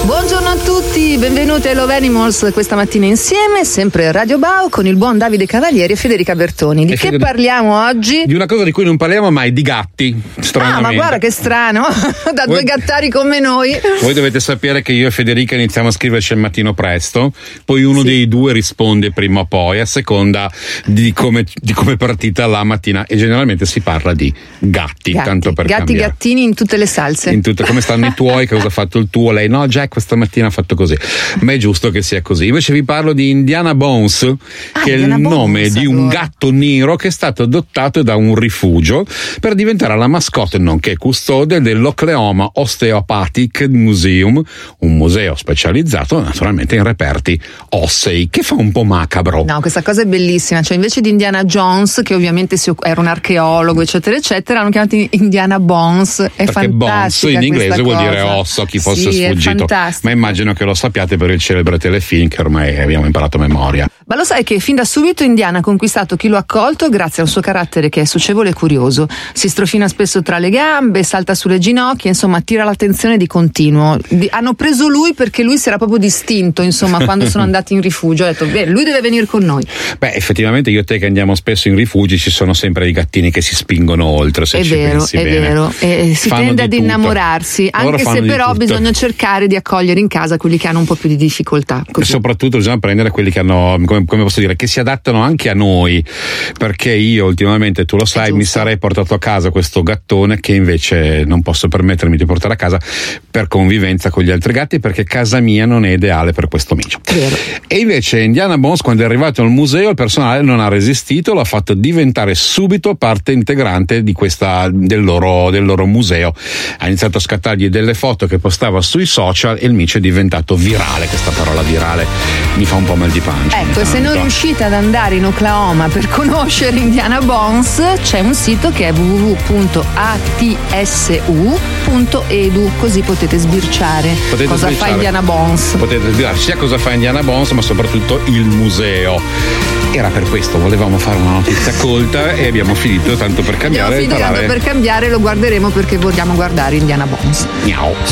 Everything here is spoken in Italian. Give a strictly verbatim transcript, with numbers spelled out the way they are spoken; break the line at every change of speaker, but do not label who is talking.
Buongiorno a tutti, benvenuti ai Love Animals questa mattina insieme, sempre Radio Bao con il buon Davide Cavalieri e Federica Bertoni. Di e che Federica... parliamo oggi?
Di una cosa di cui non parliamo mai, di gatti.
Ah, ma guarda che strano, da voi... due gattari come noi.
Voi dovete sapere che io e Federica iniziamo a scriverci al mattino presto, poi uno sì. dei due risponde prima o poi, a seconda di come, di come è partita la mattina, e generalmente si parla di gatti,
gatti
tanto per
gatti
cambiare.
Gattini in tutte le salse.
In tutte, come stanno i tuoi, che cosa ha fatto il tuo? Lei no, Jack questa mattina ha fatto così, ma è giusto che sia così. Invece vi parlo di Indiana Bones,
ah,
che
Indiana
è il
Bones,
nome di un gatto nero che è stato adottato da un rifugio per diventare la mascotte nonché custode dell'Oklahoma Osteopathic Museum, un museo specializzato naturalmente in reperti ossei, che fa un po' macabro.
No, questa cosa è bellissima, cioè invece di Indiana Jones, che ovviamente si, era un archeologo eccetera eccetera, hanno chiamato Indiana Bones. È
perché Bones in inglese vuol dire osso, chi fosse
sì,
sfuggito, ma immagino che lo sappiate per il celebre telefilm che ormai abbiamo imparato a memoria.
Ma lo sai che fin da subito Indiana ha conquistato chi lo ha accolto grazie al suo carattere che è socievole e curioso, si strofina spesso tra le gambe, salta sulle ginocchia, insomma attira l'attenzione di continuo. Di, hanno preso lui perché lui si era proprio distinto, insomma, quando sono andati in rifugio, ha detto beh, lui deve venire con noi.
Beh, effettivamente io e te che andiamo spesso in rifugi ci sono sempre dei gattini che si spingono oltre, se
è
ci
vero,
pensi
è
bene.
vero, e si
fanno
tende ad
tutto.
innamorarsi,
Loro
anche se però
tutto.
bisogna cercare di accogliere in casa quelli che hanno un po' più di difficoltà. Così.
E soprattutto bisogna prendere quelli che hanno, come, come posso dire, che si adattano anche a noi, perché io ultimamente, tu lo sai, mi sarei portato a casa questo gattone che invece non posso permettermi di portare a casa per convivenza con gli altri gatti, perché casa mia non è ideale per questo micio.
Vero.
E invece Indiana Bones, quando è arrivato al museo, il personale non ha resistito, l'ha fatto diventare subito parte integrante di questa, del loro, del loro museo. Ha iniziato a scattargli delle foto che postava sui social e il micio è diventato virale. Questa parola virale mi fa un po' mal di pancia.
Ecco, se non riuscite ad andare in Oklahoma per conoscere Indiana Bones, c'è un sito che è w w w punto a t s u punto e d u, così potete sbirciare
potete
cosa
sbirciare.
fa Indiana Bones.
Potete sbirciare sia cosa fa Indiana Bones, ma soprattutto il museo. Era per questo, volevamo fare una notizia colta e abbiamo finito tanto per cambiare.
Abbiamo finito tanto per cambiare, lo guarderemo perché vogliamo guardare Indiana Bones.
Miau.